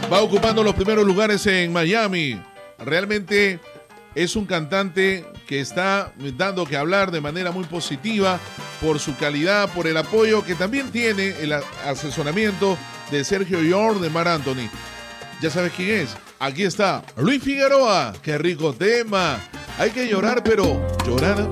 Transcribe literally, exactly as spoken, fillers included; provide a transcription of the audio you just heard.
Va ocupando los primeros lugares en Miami. Realmente es un cantante que está dando que hablar de manera muy positiva por su calidad, por el apoyo que también tiene el asesoramiento de Sergio York, de Mar Anthony. Ya sabes quién es. Aquí está Luis Figueroa. Qué rico tema. Hay que llorar, pero llorar